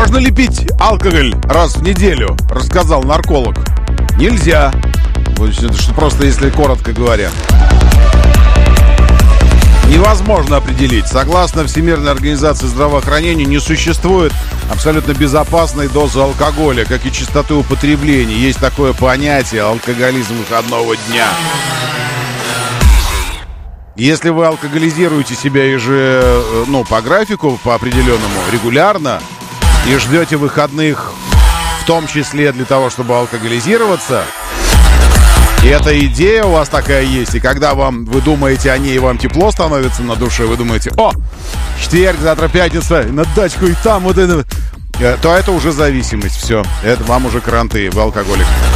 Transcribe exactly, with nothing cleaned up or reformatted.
Можно ли пить алкоголь раз в неделю? Рассказал нарколог. Нельзя. Это что просто, если коротко говоря. Невозможно определить. Согласно Всемирной организации здравоохранения, не существует абсолютно безопасной дозы алкоголя, как и частоты употребления. Есть такое понятие — алкоголизм выходного дня. Если вы алкоголизируете себя еже, ну, по графику, по определенному, регулярно, и ждете выходных, в том числе для того, чтобы алкоголизироваться, и эта идея у вас такая есть, и когда вам, вы думаете о ней, и вам тепло становится на душе, вы думаете: о, четверг, завтра пятница, на дачку, и там вот это, то это уже зависимость, все, это вам уже кранты, вы алкоголик.